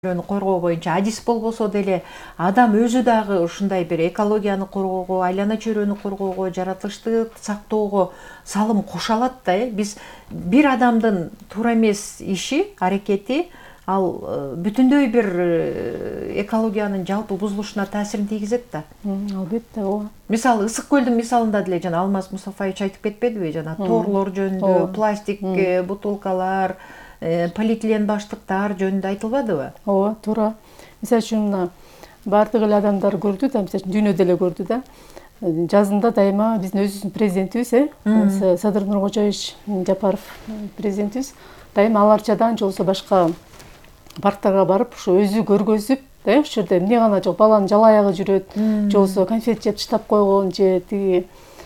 коргоо боюнча адис болбосо деле адам өзү дагы ушундай бир экологияны коргоого, айлана чөйрөнү коргоого, жаратылышты сактоого салым кошо алат да. Биз бир адамдын туура эмес иши, аракети ал бүтүндөй бир экологиянын жалпы бузулушуна таасирин тийгизет да. Албетте, ооба. Мисалы ысык көлдүн мисалында деле жана Алмаз Мустафаевич айтып кетпедиби, жана торлор жөнүндө, пластик бутылкалар, полиэтилен баштыктар жөнүндө айтылбадыбы? Ооба, туура. Мисалы үчүн баардык эле адамдар көрдү да, мисалы үчүн дүйнөдө эле көрдү да. Жазында дайыма биздин өзүбүздүн президентибиз, Садыр Нуркожоевич Жапаров президентибиз дайыма ал арчадан же болбосо башка парктарга барып, ушу өзү көргөзүп, ушул жерде эмне гана жок, баланын жала аягы жүрөт, же болбосо конфет жеп таштап койгон, же тиги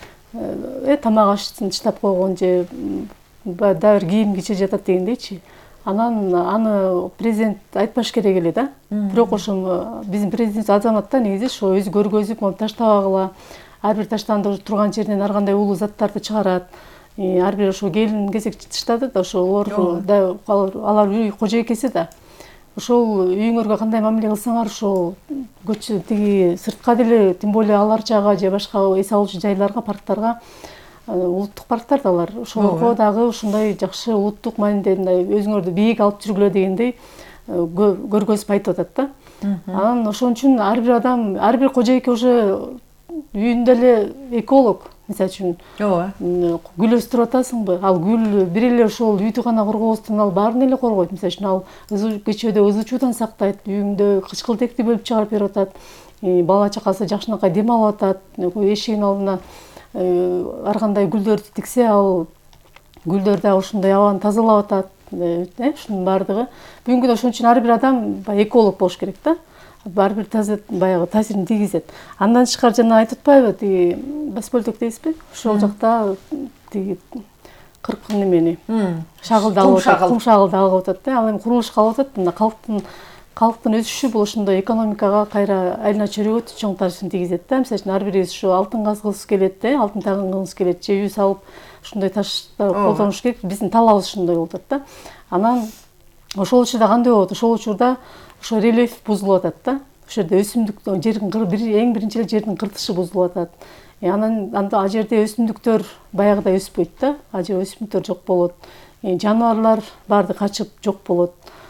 тамак ашын таштап койгон, же дагы бир кийим кичи жатат дегендейчи. Анан аны президент айтпаш керек эле да. Бирок ошо биздин президентибиз азамат да, негизи ошо өзү көргөзүп, мону таштабагыла, ар бир таштандырып турган жеринен ар кандай уулуу заттарды чыгарат. Ар бир ошо келин кезек таштады да, ошолор да, алар үй кожойкеси да. Ошол үйүңөргө кандай мамиле кылсаңар, ошол көчө тиги сыртка деле, тем более ал арчага же башка эс алуучу жайларга, парктарга, улуттук парктар да алар. Ошолорго дагы ушундай жакшы улуттук мааниде мындай өзүңөрдү бийик алып жүргүлө дегендей көргөзүп айтып атат да. Анан ошон үчүн ар бир адам, ар бир кожойке уже үйүндө эле эколог. Мисалы үчүн гүл өстүрүп атасыңбы? Ал гүл бир эле ошол үйдү гана коргобостон ал баарын эле коргойт. Мисалы үчүн ал кечөөдө ызы чуудан сактайт, үйүңдө кычкылтекти бөлүп чыгарып берип атат. Бала чакасы жакшынакай дем алып атат. Эшигинин алдына ар кандай гүлдөрдү тиксе, ал гүлдөр да ошондой абаны тазалап атат. Ушунун баардыгы. Бүгүнкү күндө ошон үчүн ар бир адам эколог болуш керек да. Ар бир баягы таасирин тийгизет. Андан тышкары жана айтып атпайбы, тиги Баскөлтөк дейсизби? Ошол жакта тиги 40 немени шагылды алып атат, кум шагылды алып атат да. Ал эми курулушка алып атат. Мына калктын өсүшү бул ошондой экономикага кайра айлана чөйрөгө чоң таасирин тийгизет да. Мисалы үчүн ар бирибиз ушу алтын казгыбыз келет, алтын тагыныбыз келет, же үй салып ушундай таштарды колдонуш керек. Биздин талабыбыз ушундай болуп атат да. Анан ошол учурда кандай болот? Ошол учурда ошо рельеф бузулуп атат да. Ошол жерде өсүмдүк, жердин эң биринчи эле жердин кыртышы бузулуп атат. Анан ал жерде өсүмдүктөр баягыдай өспөйт да. Ал жерде өсүмдүктөр жок болот. Жаныбарлар баардыгы качып жок болот.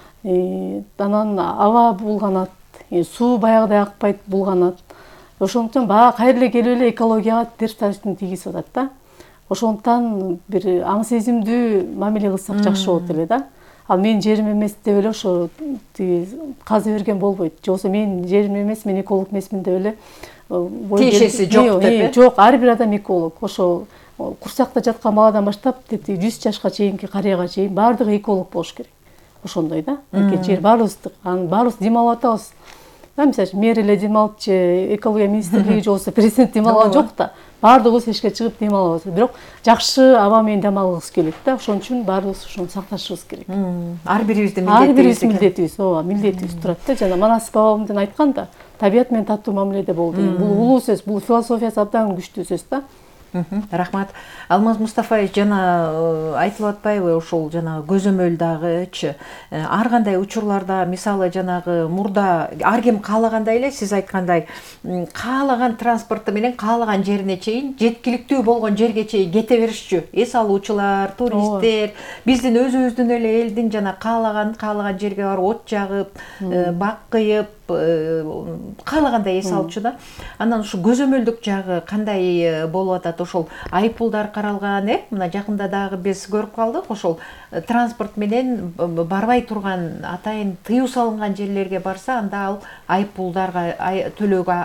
Анан аба булганат, суу баягыдай акпайт, булганат. Ошондуктан баягы кайра эле келип эле экологияга терс таасирин тийгизип атат да. Ошондуктан бир аң сезимдүү мамиле кылсак жакшы болот эле да. Ал менин жерим эмес деп эле ошо казы берген болбойт. Же болбосо менин жерим эмес, мен эколог эмесмин деп эле тиешеси жок деп. Жок, ар бир адам эколог. Ошо курсакта жаткан баладан баштап 100 жашка чейинки карыяга чейин баардыгы эколог болуш керек. Ошондой да. Жер баарыбыздык. Анан баарыбыз дем алып атабыз. Мисалы үчүн мэр эле дем алып, же экология министрлиги же болбосо президент дем алган жок да. Баардыгыбыз эшикке чыгып дем алып атабыз. Бирок жакшы аба менен дем алгыбыз келет да. Ошон үчүн баарыбыз ошону сакташыбыз керек. Ар бирибиздин милдетибиз, ооба, милдетибиз турат да. Жана Манас бабамдын айткан да, табият менен таттуу мамиледе бол деген. Бул улуу сөз, бул философиясы абдан күчтүү сөз да. Рахмат. Алмаз Мустафаевич жана айтылып атпайбы, ушул жана көзөмөл дагычы. Ар кандай учурларда, мисалы жанагы мурда ар ким каалагандай эле сиз айткандай каалаган транспорту менен каалаган жерине чейин, жеткиликтүү болгон жерге чейин кете беришчү. Эс алуучулар, туристтер, биздин өзүбүздүн эле элдин жана каалаган жерге барып от жагып, бак кыйып, каалагандай эс алчу да. Анан ушу көзөмөлдүк жагы кандай болуп атат? Ошол айыппулдар каралган, мына жакында дагы биз көрүп калдык, ошол транспорт менен барбай турган атайын тыюу салынган жерлерге барса, анда ал айыппулдарга төлөөгө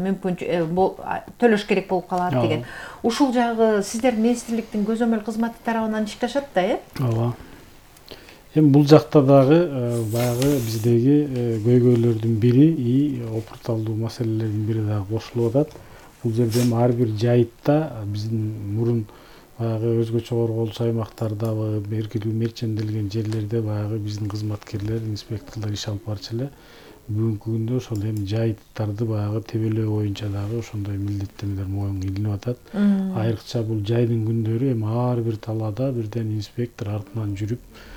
төлөш керек болуп калат деген. Ушул жагы сиздердин министрликтин көзөмөл кызматы тарабынан иштешат да, Ооба. Эми бул жакта дагы баягы биздеги көйгөйлөрдүн бири и опурталдуу маселелердин бири дагы кошулуп атат. Бул жерде ар бир жайытта биздин мурун баягы өзгөчө корголчу аймактардагы белгилүү мерченделген жерлерде баягы биздин кызматкерлер, инспекторлор иш алып барчу эле. Бүгүнкү күндө ошол эми жайыттарды баягы тебелөө боюнча дагы ошондой милдеттенүүлөр моюнга илинип атат. Айрыкча бул жайдын күндөрү эми ар бир талаада бирден инспектор артынан жүрүп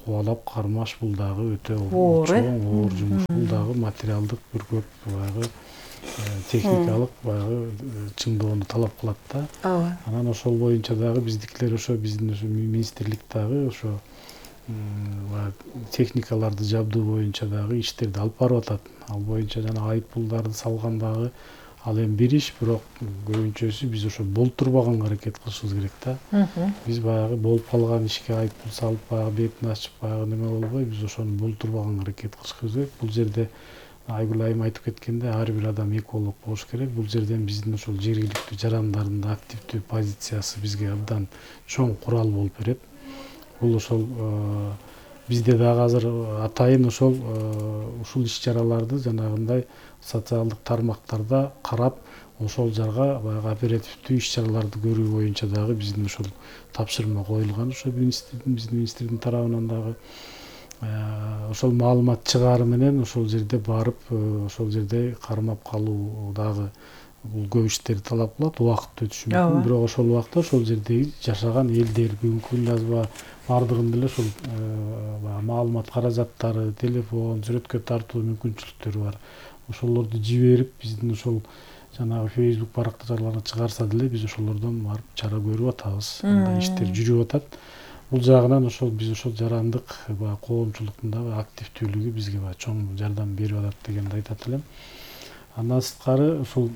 кубалап кармаш бул дагы өтө оор чоң оор жумуш. Бул дагы материалдык бир көп баягы техникалык баягы чыңдоону талап кылат да. ооба. Анан ошол боюнча дагы биздикилер ошо биздин ошо министрлик дагы ошо техникаларды жабдуу боюнча дагы иштерди алып барып атат. Ал боюнча жана айыппулдарды салган дагы ал эми бир иш, бирок көбүнчөсү биз ошо болтурбаганга аракет кылышыбыз керек да. Биз баягы болуп калган ишке айыппул салып, баягы бетин ачып, баягы неме болбой, биз ошону болтурбаганга аракет кылышыбыз керек. Бул жерде Айгүл айым айтып кеткенде, ар бир адам эколог болуш керек. Бул жерден биздин ошол жергиликтүү жарандардын да активдүү позициясы бизге абдан чоң курал болуп берет. Бул ошол бизде дагы азыр атайын ошол ушул иш-чараларды жанагындай социалдык тармактарда карап, ошол жарга баягы оперативдүү иш-чараларды көрүү боюнча дагы биздин ошол тапшырма коюлган. Ошо биздин министрдин тарабынан дагы ошол маалымат чыгаары менен ошол жерде барып, ошол жерде кармап калуу дагы бул көп иштерди талап кылат, убакыт өтүшү мүмкүн. Бирок ошол убакта ошол жердеги жашаган элдер, бүгүнкү жазба бардыгын деле ошол маалымат каражаттары, телефон, сүрөткө тартуу мүмкүнчүлүктөрү бар. Ошолорду жиберип, биздин ошол жанагы Facebook барактаарларына чыгарса деле биз ошолордон барып чара көрүп атабыз. Мындай иштер жүрүп атат. Бул жагынан ошол биз ошол жарандык коомчулуктун дагы активдүүлүгү бизге чоң жардам берип атат дегенди айтат элем. Андан сырткары ушул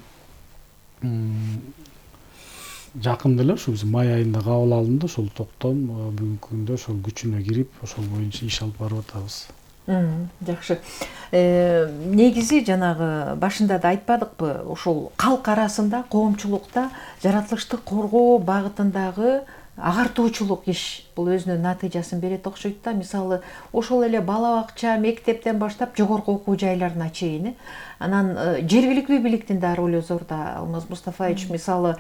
жакында эле ушул биз май айында кабыл алынды ошол токтом, бүгүнкү күндө ошол күчүнө кирип, ошол боюнча иш алып барып атабыз. Жакшы. Негизи жанагы башында да айтпадыкпы, ошол калк арасында, коомчулукта жаратылыштык коргоо багытындагы агартуучулук иш бул өзүнүн натыйжасын берет окшойт да. Мисалы, ошол эле бала бакча, мектептен баштап жогорку окуу жайларына чейин. Анан жергиликтүү бийликтин да ролу зор да. Алмаз Мустафаевич, мисалы,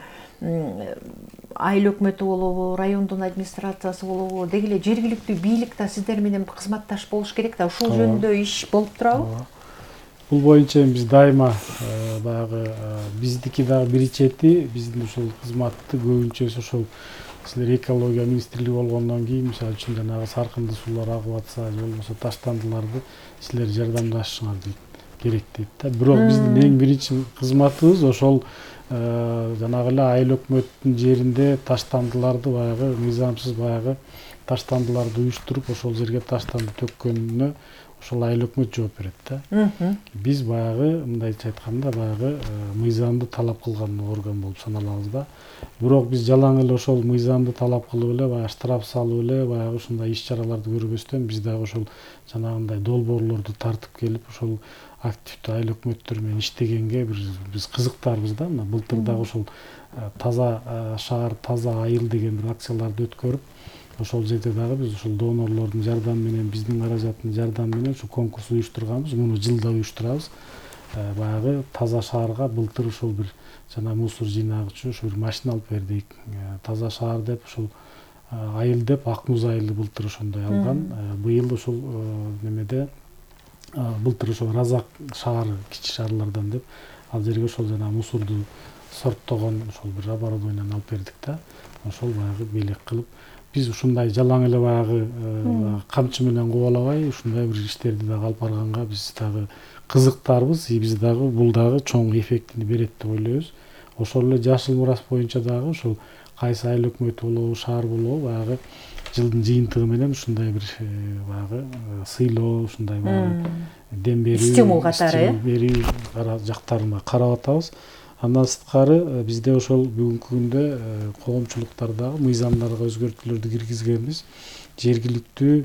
айыл өкмөтү болобу, райондун администрациясы болобу, деги эле жергиликтүү бийлик да сиздер менен кызматташ болуш керек да. Ушул жөнүндө иш болуп турабы? Бул боюнча биз дайыма баягы биздики дагы бир чети, биздин ушул кызматты көбүнчөсү ошол силер экология министрлиги болгондон кийин, мисалы үчүн жанагы саркынды суулар агып атса, же болбосо таштандыларды силер жардамдашышыңар керек дейт да. Бирок биздин эң биринчи кызматыбыз ошол жанагы эле айыл өкмөттүн жеринде таштандыларды баягы мыйзамсыз баягы таштандыларды уюштуруп, ошол жерге таштанды төккөнүнө ошол айыл өкмөт жооп берет да. Биз баягы мындайча айтканда баягы мыйзамды талап кылган орган болуп саналабыз да. Бирок биз жалаң эле ошол мыйзамды талап кылып эле, баягы штраф салып эле, баягы ушундай иш-чараларды көрбөстөн биз дагы ошол жанагындай долбоорлорду тартып келип, ошол активдүү айыл өкмөттөр менен иштегенге биз кызыктарбыз да. Мына былтыр дагы ошол таза шаар, таза айыл деген бир акцияларды өткөрүп, ошол жерде дагы биз ошол донорлордун жардамы менен, биздин каражаттын жардамы менен ушу конкурс уюштурганбыз. Муну жылда уюштурабыз. Баягы таза шаарга былтыр ошол бир жана мусор жыйнагычы ушу бир машина алып бердик. Таза шаар деп ошол айыл деп Ак Муз айылды былтыр ошондой алган. Быйыл ошол немеде былтыр ошол Разак шаары, кичи шаарлардан деп ал жерге ошол жана мусорду сорттогон ошол бир оборудованияны алып бердик да. Ошол баягы белек кылып биз ушундай жалаң эле баягы камчы менен кубалабай, ушундай бир иштерди дагы алып барганга биз дагы кызыктарбыз. Биз дагы бул дагы чоң эффектин берет деп ойлойбуз. Ошол эле жашыл мурас боюнча дагы ошол кайсы айыл өкмөтү болобу, шаар болобу, баягы жылдын жыйынтыгы менен ушундай бир баягы сыйлоо, ушундай баягы дем берүү, стимул катары берүү жактарына карап атабыз. Андан сырткары бизде ошол бүгүнкү күндө коомчулуктардагы мыйзамдарга өзгөртүүлөрдү киргизгенбиз. Жергиликтүү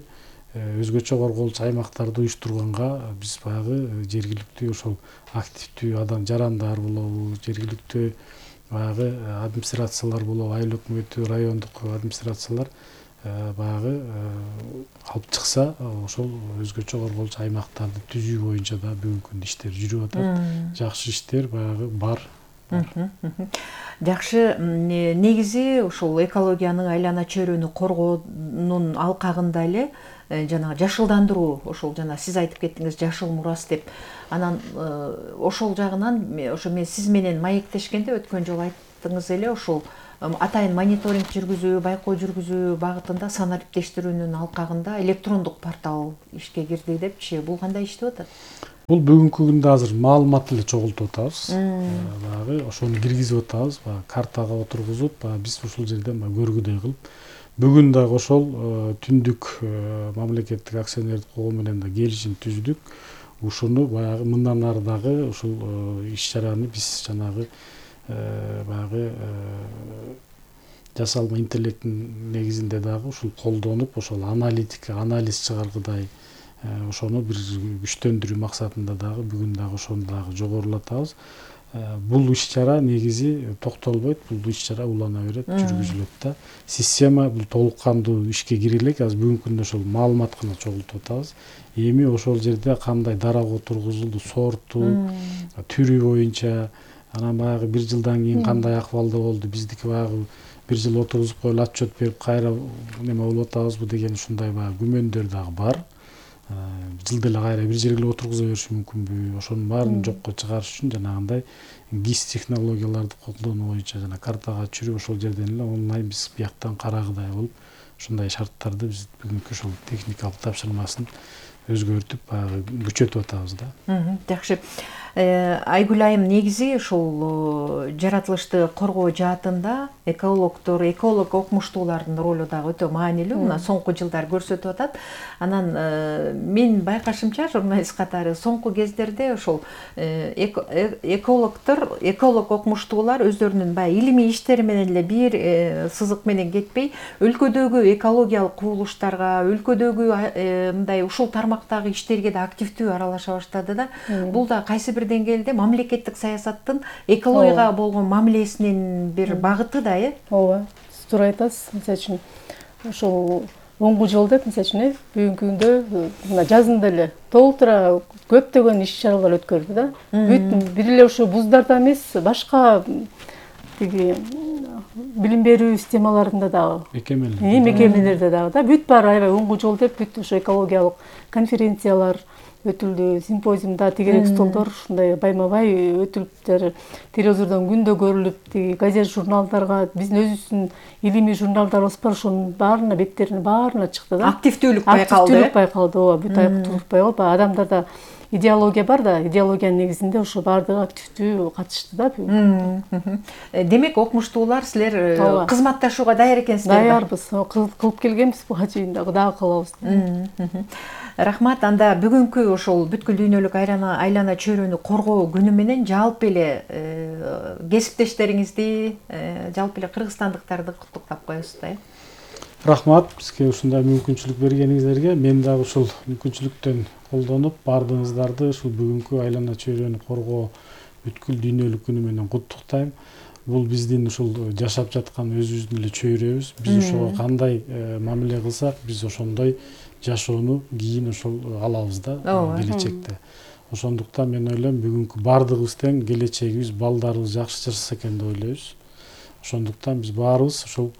өзгөчө корголчу аймактарды уюштурганга биз баягы жергиликтүү ошол активдүү адам жарандар болобу, жергиликтүү баягы администрациялар болобу, айыл өкмөтү, райондук администрациялар баягы алып чыкса, ошол өзгөчө корголчу аймактарды түзүү боюнча да бүгүнкү күндө иштер жүрүп атат. Жакшы иштер баягы бар. Жакшы, негизи ошол экологиянын айлана чөйрөнү коргоонун алкагында эле жана жашылдандыруу, ошол жана сиз айтып кеттиңиз жашыл мурас деп. Анан ошол жагынан ошо мен сиз менен маектешкенде өткөн жолу айттыңыз эле, ошол атайын мониторинг жүргүзүү, байкоо жүргүзүү багытында санариптештирүүнүн алкагында электрондук портал ишке кирди депчи, бул кандай иштеп атат? Бул бүгүнкү күндө азыр маалымат эле чогултуп атабыз. Баягы ошону киргизип атабыз, баягы картага отургузуп, баягы биз ушул жерден көргүдөй кылып. Бүгүн дагы ошол түндүк мамлекеттик акционердик коом менен да келишим түздүк. Ушуну баягы мындан ары дагы ушул иш-чараны биз жанагы баягы жасалма интеллекттин негизинде дагы ушул колдонуп, ошол анализ чыгаргыдай ошону бир күчтөндүрүү максатында дагы бүгүн дагы ошону дагы жогорулатабыз. Бул иш-чара негизи токтолбойт, бул иш-чара улана берет, жүргүзүлөт да. Система бул толук кандуу ишке кире элек, азыр бүгүнкү күндө ошол маалымат гана чогултуп атабыз. Эми ошол жерде кандай дарак отургузулду, сорту, түрү боюнча, анан баягы бир жылдан кийин кандай акыбалда болду, биздики баягы бир жыл отургузуп коюп отчет берип кайра неме болуп атабызбы деген ушундай баягы күмөндөр дагы бар. Жылда эле кайра бир жерге отургуза бериши мүмкүнбү? Ошонун баарын жокко чыгарыш үчүн жанагындай ГИС технологияларды колдонуу боюнча жана картага түшүрүп ошол жерден эле онлайн биз бияктан карагыдай болуп, ушундай шарттарды биз бүгүнкү ошол техникалык тапшырмасын өзгөртүп, баягы күчөтүп атабыз да. Жакшы. Айгүл айым, негизи ушул жаратылышты коргоо жаатында эколог окумуштуулардын ролу дагы өтө маанилүү. Мына соңку жылдар көрсөтүп атат. Анан мен байкашымча журналист катары соңку кездерде ошол эколог окумуштуулар өздөрүнүн баягы илимий иштери менен эле бир сызык менен кетпей, өлкөдөгү экологиялык кубулуштарга, өлкөдөгү мындай ушул тармактагы иштерге да активдүү аралаша баштады да. Бул да кайсы бир деңгээлде мамлекеттик саясаттын экологияга болгон мамилесинин бир багыты да, Ооба, сиз туура айтасыз. Мисалы үчүн ошол оңгу жол деп, мисалы үчүн бүгүнкү күндө мына жазында эле толтура көптөгөн иш-чаралар өткөрдү да. Бүт бир эле ошо буздарда эмес, башка тиги билим берүү системаларында дагы, мекемелерде дагы да, бүт баары аябай оңгу жол деп, бүт ошо экологиялык конференциялар өтүлдү, симпозиумда тегерек столдор ушундай байма-бай өтүлүп, телевизордон күндө көрүлүп, тиги газет журналдарга, биздин өзүбүздүн илимий журналдарыбыз бар, ошонун баарына беттеринин баарына чыкты да. Активдүүлүк байкалды. Активдүүлүк байкалды, ооба, бүт активдүүлүк байкалып, адамдарда идеология бар да, идеологиянын негизинде ошо баардыгы активдүү катышты да. Демек, окумуштуулар силер кызматташууга даяр экенсиздер. Даярбыз, кылып келгенбиз, буга чейин дагы кылабыз. Рахмат. Анда бүгүнкү ошол бүткүл дүйнөлүк айлана чөйрөнү коргоо күнү менен жалпы эле кесиптештериңизди, жалпы эле кыргызстандыктарды куттуктап коесуз да. Рахмат бизге ушундай мүмкүнчүлүк бергениңиздерге. Мен дагы ушул мүмкүнчүлүктөн колдонуп, баардыгыңыздарды ушул бүгүнкү айлана чөйрөнү коргоо бүткүл дүйнөлүк күнү менен куттуктайм. Бул биздин ушул жашап жаткан өзүбүздүн эле чөйрөбүз. Биз ошого кандай мамиле кылсак, биз ошондой жашоону кийин ошол алабыз да келечекте. Ошондуктан мен ойлойм, бүгүнкү баардыгыбыз тең, келечегибиз, балдарыбыз жакшы жашаса экен деп ойлойбуз. Ошондуктан биз баарыбыз ошол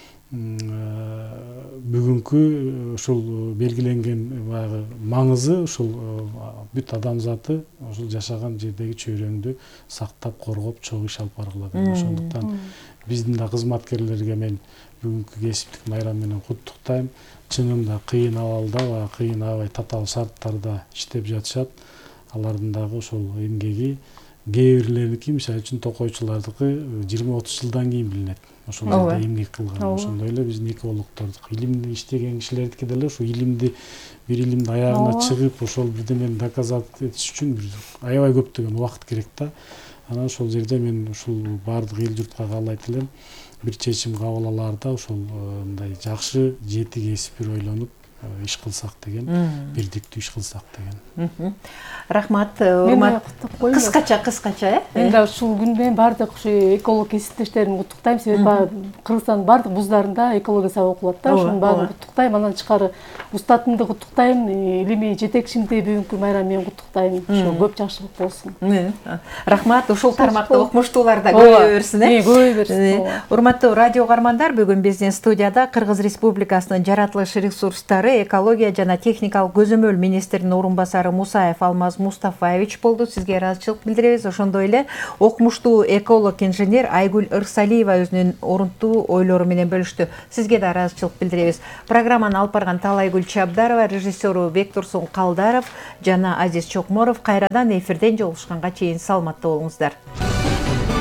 бүгүнкү ушул белгиленген баягы маңызы ушул бүт адамзаты ушул жашаган жердеги чөйрөңдү сактап, коргоп, чогуу иш алып баргыла керек. Ошондуктан биздин да кызматкерлерге мен бүгүнкү кесиптик майрам менен куттуктайм. Чынында кыйын абалда, кыйын аябай татаал шарттарда иштеп жатышат. Алардын дагы ошол эмгеги кээ бирлериники, мисалы үчүн токойчулардыкы 20-30 жылдан кийин билинет. Ошол жерде эмгек кылган. Ошондой эле биздин экологдордуку, илимди иштеген кишилердики деле ушул илимди аягына чыгып, ошол бирдемени доказать этиш үчүн аябай көптөгөн убакыт керек да. Анан ошол жерде мен ушул баардык эл журтка каалайт элем, бир чечим кабыл алаарда ошол мындай жакшы жети кесипир ойлонуп иш кылсак деген, бирдиктүү иш кылсак деген. Рахмат. Урмат. Кыскача, Мен да ушул күн менен баардык эколог кесиптештеримди куттуктайм. Себеби Кыргызстандын баардык вуздарында экология сабак окулат да. Ошонун баарын куттуктайм. Анан тышкары устатымды куттуктайм, илимий жетекчимди бүгүнкү майрам менен куттуктайм. Ошо көп жакшылык болсун. Рахмат. Ушул тармакта окумуштуулар да көбөйө берсин. Көбөйө берсин. Урматтуу радио угармандар, бүгүн биздин студияда Кыргыз Республикасынын жаратылыш ресурстары, экология жана техникалык көзөмөл министринин орун басары Мусаев Алмаз Мустафаевич болду. Сизге ыраазычылык билдиребиз. Ошондой эле окумуштуу эколог инженер Айгүл Ырсалиева өзүнүн орунтуу ойлору менен бөлүштү. Сизге да ыраазычылык билдиребиз. Программаны алып барган Талайгүл Чабдарова, режиссеру Бектурсун Калдаров жана Азиз Чокморов. Кайрадан эфирден жолугушканга чейин саламатта болуңуздар.